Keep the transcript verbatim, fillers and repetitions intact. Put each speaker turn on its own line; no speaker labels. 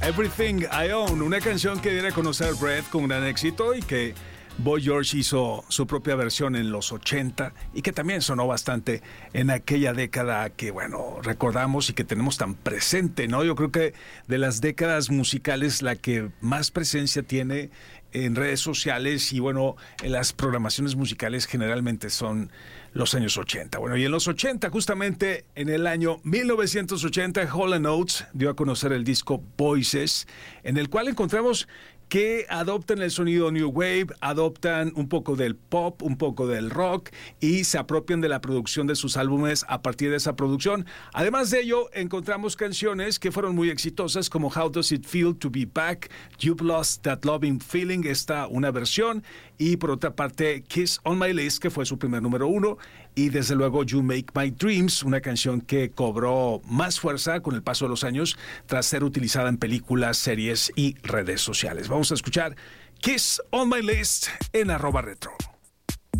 Everything I Own, una canción que viene a conocer Brett con gran éxito y que Boy George hizo su propia versión en los ochenta y que también sonó bastante en aquella década que, bueno, recordamos y que tenemos tan presente, ¿no? Yo creo que de las décadas musicales la que más presencia tiene en redes sociales y, bueno, en las programaciones musicales generalmente son los años ochenta. Bueno, y en los ochenta, justamente en el año mil novecientos ochenta, Hall and Oates dio a conocer el disco Voices, en el cual encontramos que adoptan el sonido New Wave, adoptan un poco del pop, un poco del rock y se apropian de la producción de sus álbumes a partir de esa producción. Además de ello, encontramos canciones que fueron muy exitosas como How Does It Feel to Be Back, You've Lost That Loving Feeling, esta una versión, y por otra parte Kiss on My List, que fue su primer número uno, y desde luego You Make My Dreams, una canción que cobró más fuerza con el paso de los años tras ser utilizada en películas, series y redes sociales. Vamos a escuchar Kiss on My List en arroba retro.